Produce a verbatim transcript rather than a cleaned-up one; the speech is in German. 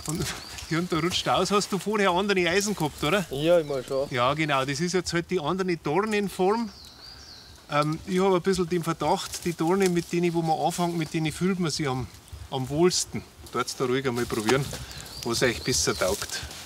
Und, ja, und da rutscht aus. Hast du vorher andere Eisen gehabt, oder? Ja, ich mal schon. Ja, genau. Das ist jetzt halt die andere Dornenform. Ähm, ich habe ein bisschen den Verdacht, die Dornen, mit denen wo man anfängt, mit denen fühlt man sich am, am wohlsten. Dort da ruhig einmal probieren, was euch besser taugt.